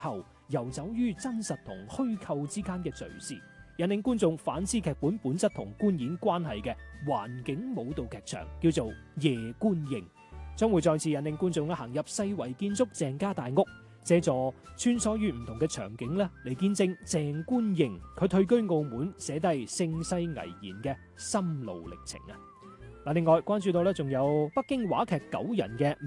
後遊走於真實同虛構之間嘅敘事，引領觀眾反思劇本本質同觀演關係嘅環境舞蹈劇場，叫做《夜觀影》，將會再次引領觀眾行入世遺建築鄭家大屋，借助穿梭於唔同嘅場景嚟見證鄭觀應佢退居澳門寫低盛世危言嘅心路歷程啊！嗱，另外關注到仲有北京話劇9人嘅